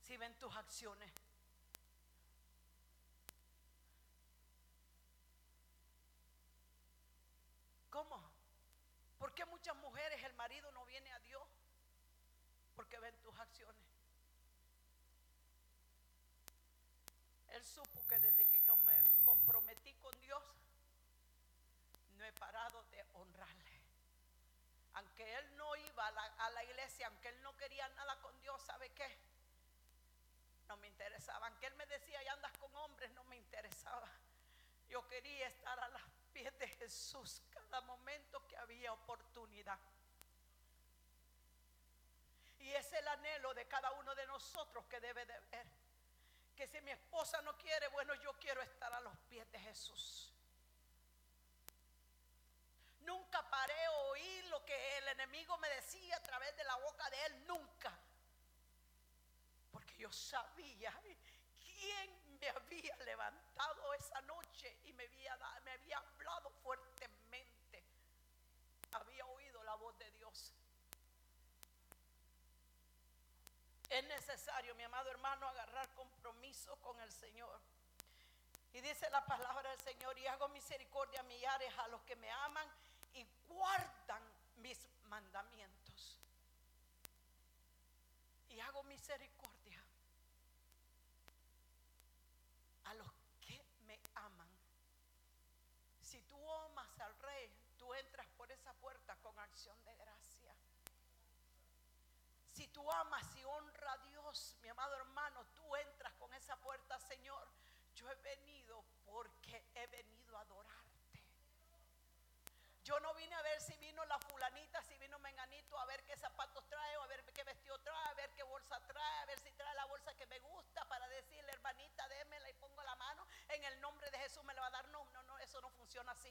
si ven tus acciones. ¿Cómo? ¿Por qué muchas mujeres el marido no viene a Dios? Porque ven tus acciones. Él supo que desde que yo me comprometí con Dios, no he parado de honrarle. Aunque él no iba a la iglesia, aunque él no quería nada con Dios, ¿sabe qué? No me interesaba. Aunque él me decía, ya andas con hombres, no me interesaba. Yo quería estar a los pies de Jesús cada momento que había oportunidad. Y es el anhelo de cada uno de nosotros que debe de ver. Que si mi esposa no quiere, bueno, yo quiero estar a los pies de Jesús. Nunca paré a oír lo que el enemigo me decía a través de la boca de él, nunca. Porque yo sabía quién me había levantado esa noche y me había hablado fuertemente. Había oído la voz de Dios. Es necesario, mi amado hermano, agarrar compromiso con el Señor. Y dice la palabra del Señor: y hago misericordia a millares a los que me aman y guardan mis mandamientos. Y hago misericordia a los que me aman. Si tú amas al Rey, tú entras por esa puerta con acción de gracia. Si tú amas y honras a Dios, mi amado hermano, tú entras con esa puerta. Señor, yo he venido porque he venido a adorarte. Yo no vine a ver si vino la fulanita, si vino menganito, a ver qué zapatos trae, o a ver qué vestido trae, a ver qué bolsa trae, a ver si trae la bolsa que me gusta, para decirle, hermanita, démela y pongo la mano, en el nombre de Jesús me la va a dar. No, eso no funciona así.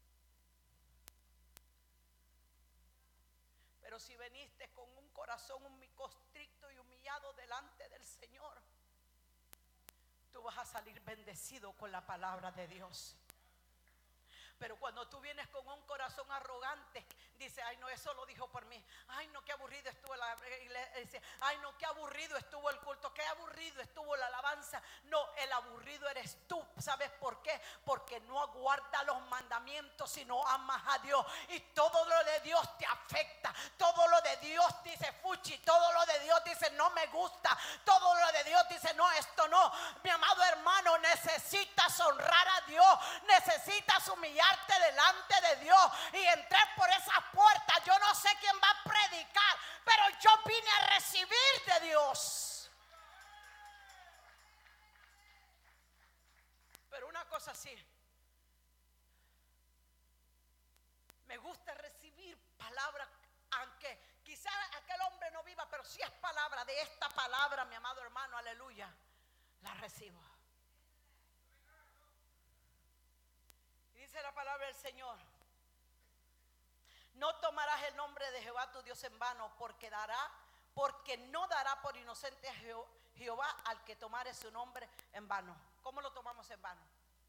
Pero si veniste con un corazón constricto y humillado delante del Señor, tú vas a salir bendecido con la palabra de Dios. Pero cuando tú vienes con un corazón arrogante, dice, ay no, eso lo dijo por mí. Ay no, qué aburrido estuvo la iglesia. Ay no, qué aburrido estuvo el culto. Qué aburrido estuvo la alabanza. No, el aburrido eres tú. ¿Sabes por qué? Porque no aguardas los mandamientos, sino amas a Dios. Y todo lo de Dios te afecta. Todo lo de Dios dice fuchi. Todo lo de Dios dice no me gusta. Todo lo de Dios dice no, esto no. Mi amado hermano, necesitas honrar a Dios. Necesitas humillar delante de Dios y entré por esas puertas. Yo no sé quién va a predicar, pero yo vine a recibir de Dios. Pero una cosa sí, me gusta recibir palabra, aunque quizás aquel hombre no viva, pero si es palabra, de esta palabra, mi amado hermano, aleluya, la recibo. Y dice la palabra del Señor: no tomarás el nombre de Jehová tu Dios en vano, porque no dará por inocente a Jehová al que tomare su nombre en vano. ¿Cómo lo tomamos en vano?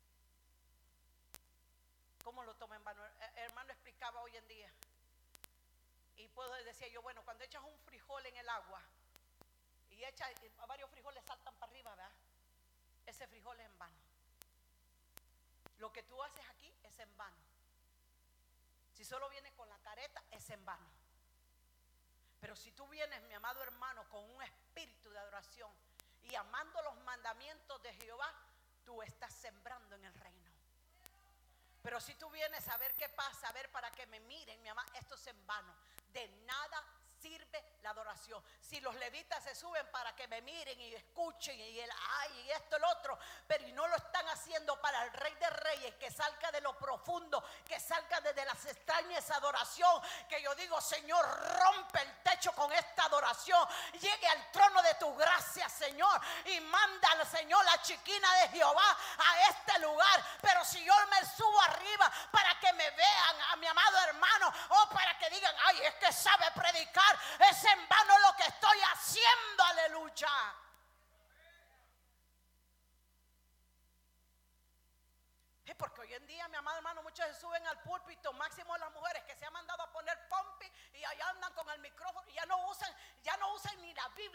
¿Cómo lo toma en vano? Hermano explicaba hoy en día, y puedo decir yo, bueno, cuando echas un frijol en el agua y varios frijoles saltan para arriba, ¿verdad? Ese frijol es en vano. Lo que tú haces aquí es en vano. Si solo vienes con la careta, es en vano. Pero si tú vienes, mi amado hermano, con un espíritu de adoración y amando los mandamientos de Jehová, tú estás sembrando en el reino. Pero si tú vienes a ver qué pasa, a ver para que me miren, mi amado, esto es en vano. De nada sirve la adoración. Si los levitas se suben para que me miren y escuchen y esto, el otro, pero no lo están haciendo para el Rey de Reyes, que salga de lo profundo, que salga desde las extrañas esa adoración, que yo digo, Señor, rompe el techo con esta adoración, llegue al trono de tu gracia, Señor, y manda al Señor la chiquina de Jehová a este lugar. Pero si yo me subo arriba para que me vean, a mi amado hermano, o para que digan, ay, es que sabe predicar, es en vano lo que estoy haciendo, aleluya. Porque hoy en día, mi amado hermano, muchos se suben al púlpito, máximo las mujeres que se han mandado a poner pompi y allá andan con el micrófono y ya no usan ni la Biblia.